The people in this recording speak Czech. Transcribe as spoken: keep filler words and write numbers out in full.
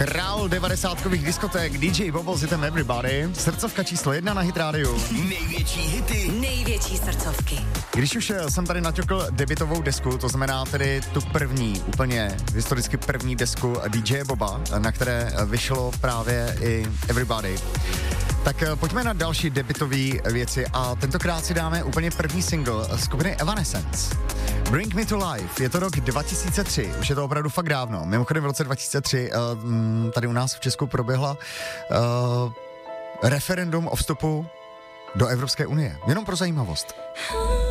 Král devadesátkových diskoték D J Bobo s hitem Everybody. Srdcovka číslo jedna na Hit rádiu. Největší hity, největší srdcovky. Když už jsem tady naťukl debutovou desku, to znamená tedy tu první, úplně historicky první desku D J Boba, na které vyšlo právě i Everybody, tak pojďme na další debutové věci a tentokrát si dáme úplně první single skupiny Evanescence. Bring Me to Life, je to rok dva tisíce tři, už je to opravdu fakt dávno. Mimochodem v roce dva tisíce tři uh, tady u nás v Česku proběhla uh, referendum o vstupu do Evropské unie. Jenom pro zajímavost.